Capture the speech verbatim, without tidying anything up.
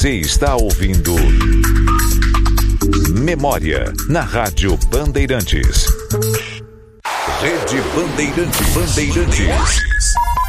Você está ouvindo Memória na Rádio Bandeirantes. Rede Bandeirantes. Bandeirantes.